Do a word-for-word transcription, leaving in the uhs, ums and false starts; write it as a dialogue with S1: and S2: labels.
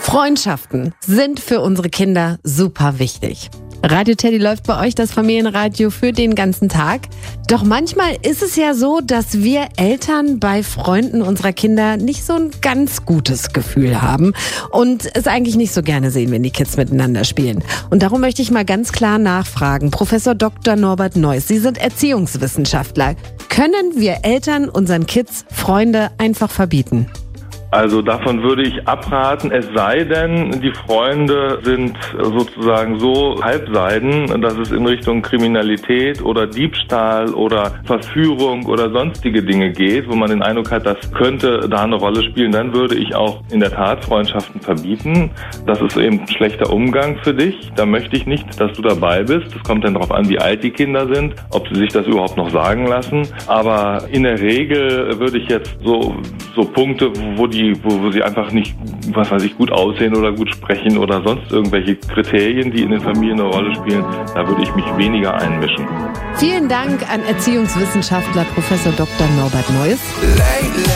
S1: Freundschaften sind für unsere Kinder super wichtig. Radio Teddy läuft bei euch das Familienradio für den ganzen Tag. Doch manchmal ist es ja so, dass wir Eltern bei Freunden unserer Kinder nicht so ein ganz gutes Gefühl haben und es eigentlich nicht so gerne sehen, wenn die Kids miteinander spielen. Und darum möchte ich mal ganz klar nachfragen. Professor Doktor Norbert Neuss, Sie sind Erziehungswissenschaftler. Können wir Eltern unseren Kids Freunde einfach verbieten?
S2: Also davon würde ich abraten, es sei denn, die Freunde sind sozusagen so halbseiden, dass es in Richtung Kriminalität oder Diebstahl oder Verführung oder sonstige Dinge geht, wo man den Eindruck hat, das könnte da eine Rolle spielen. Dann würde ich auch in der Tat Freundschaften verbieten. Das ist eben ein schlechter Umgang für dich. Da möchte ich nicht, dass du dabei bist. Es kommt dann darauf an, wie alt die Kinder sind, ob sie sich das überhaupt noch sagen lassen. Aber in der Regel würde ich jetzt so, so Punkte, wo die Wo, wo sie einfach nicht, was weiß ich, gut aussehen oder gut sprechen oder sonst irgendwelche Kriterien, die in den Familien eine Rolle spielen, da würde ich mich weniger einmischen.
S1: Vielen Dank an Erziehungswissenschaftler Professor Doktor Norbert Neuss.